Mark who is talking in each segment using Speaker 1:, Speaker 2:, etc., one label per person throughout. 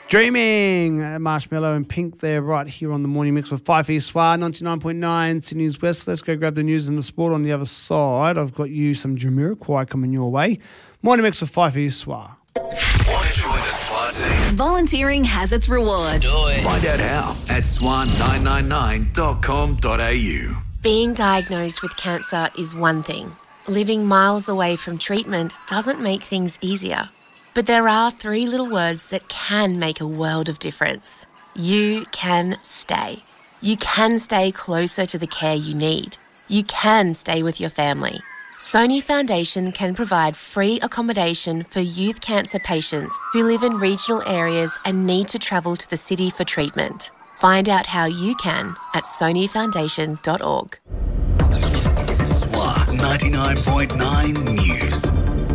Speaker 1: Dreaming, Marshmallow and Pink there right here on the Morning Mix with Fifey Swar, 99.9 Sydney's West. Let's go grab the news and the sport on the other side. I've got you some Jamiroquai coming your way. Morning Mix with Fifey Swar.
Speaker 2: Want to join the SWAT team?
Speaker 3: Volunteering has its rewards.
Speaker 2: Do it. Find out how at swan999.com.au.
Speaker 4: Being diagnosed with cancer is one thing. Living miles away from treatment doesn't make things easier. But there are 3 little words that can make a world of difference. You can stay. You can stay closer to the care you need. You can stay with your family. Sony Foundation can provide free accommodation for youth cancer patients who live in regional areas and need to travel to the city for treatment. Find out how you can at sonyfoundation.org.
Speaker 2: SWAT 99.9 News.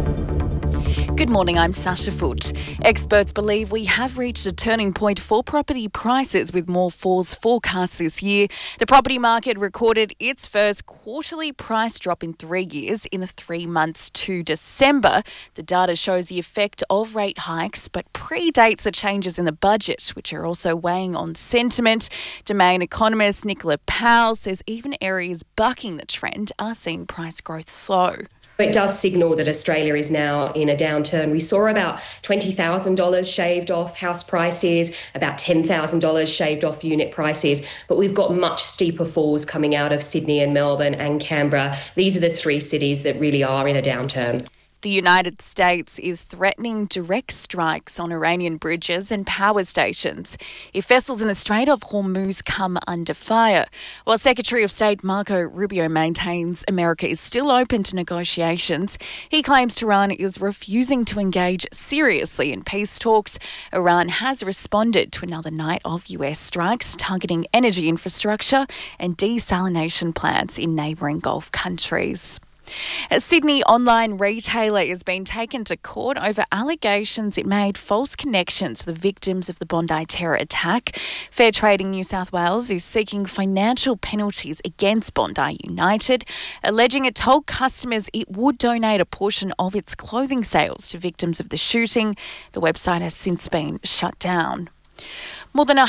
Speaker 5: Good morning, I'm Sasha Foote. Experts believe we have reached a turning point for property prices with more falls forecast this year. The property market recorded its first quarterly price drop in 3 years in the 3 months to December. The data shows the effect of rate hikes but predates the changes in the budget, which are also weighing on sentiment. Domain economist Nicola Powell says even areas bucking the trend are seeing price growth slow.
Speaker 6: It does signal that Australia is now in a downturn. We saw about $20,000 shaved off house prices, about $10,000 shaved off unit prices, but we've got much steeper falls coming out of Sydney and Melbourne and Canberra. These are the 3 cities that really are in a downturn.
Speaker 5: The United States is threatening direct strikes on Iranian bridges and power stations if vessels in the Strait of Hormuz come under fire. While Secretary of State Marco Rubio maintains America is still open to negotiations, he claims Tehran is refusing to engage seriously in peace talks. Iran has responded to another night of US strikes targeting energy infrastructure and desalination plants in neighbouring Gulf countries. A Sydney online retailer has been taken to court over allegations it made false connections to the victims of the Bondi terror attack. Fair Trading New South Wales is seeking financial penalties against Bondi United, alleging it told customers it would donate a portion of its clothing sales to victims of the shooting. The website has since been shut down. More than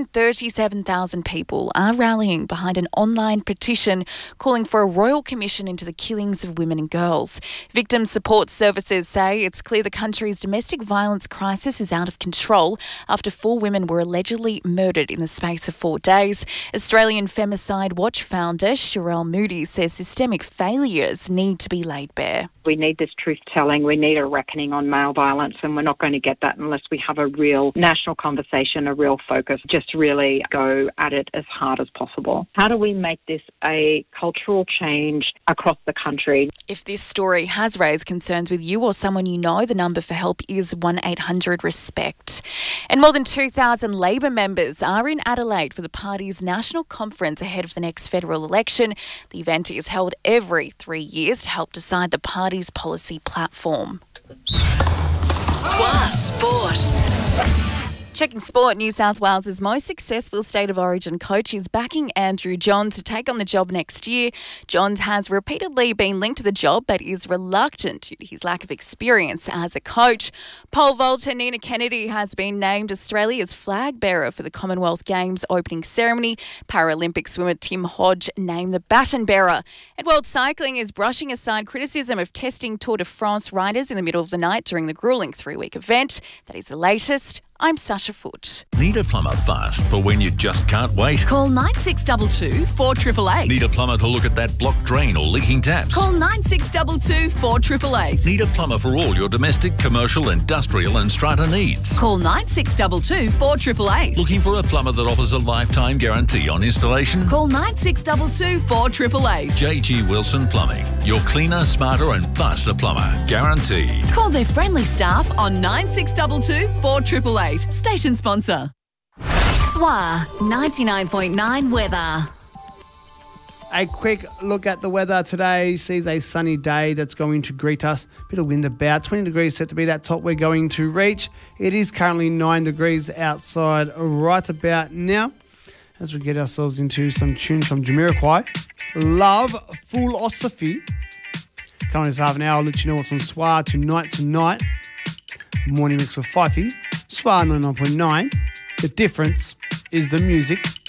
Speaker 5: 137,000 people are rallying behind an online petition calling for a royal commission into the killings of women and girls. Victim support services say it's clear the country's domestic violence crisis is out of control after 4 women were allegedly murdered in the space of 4 days. Australian Femicide Watch founder Sherelle Moody says systemic failures need to be laid bare.
Speaker 7: We need this truth-telling. We need a reckoning on male violence, and we're not going to get that unless we have a real national conversation, a real focus, just really go at it as hard as possible. How do we make this a cultural change across the country?
Speaker 5: If this story has raised concerns with you or someone you know, the number for help is 1-800-RESPECT. And more than 2,000 Labor members are in Adelaide for the party's national conference ahead of the next federal election. The event is held every 3 years to help decide the party's policy platform.
Speaker 3: SWAT Sport.
Speaker 5: Checking sport, New South Wales' most successful State of Origin coach is backing Andrew Johns to take on the job next year. Johns has repeatedly been linked to the job but is reluctant due to his lack of experience as a coach. Pole vaulter Nina Kennedy has been named Australia's flag bearer for the Commonwealth Games opening ceremony. Paralympic swimmer Tim Hodge named the baton bearer. And World Cycling is brushing aside criticism of testing Tour de France riders in the middle of the night during the gruelling 3-week event. That is the latest. I'm Sasha Foote.
Speaker 8: Need a plumber fast for when you just can't wait?
Speaker 3: Call 9622 4888.
Speaker 8: Need a plumber to look at that blocked drain or leaking taps?
Speaker 3: Call 9622 4888.
Speaker 8: Need a plumber for all your domestic, commercial, industrial and strata needs?
Speaker 3: Call 9622 4888.
Speaker 8: Looking for a plumber that offers a lifetime guarantee on installation?
Speaker 3: Call 9622 4888.
Speaker 8: JG Wilson Plumbing. Your cleaner, smarter and faster plumber. Guaranteed.
Speaker 3: Call their friendly staff on 9622 4888. Station sponsor. SWA 99.9 weather.
Speaker 1: A quick look at the weather today sees a sunny day that's going to greet us. Bit of wind about 20 degrees set to be that top we're going to reach. It is currently 9 degrees outside right about now. As we get ourselves into some tunes from Jamiroquai. Love Philosophy. Coming this half an hour, I'll let you know what's on SWA tonight. Morning Mix with Fifey SWAR 99.9. The difference is the music.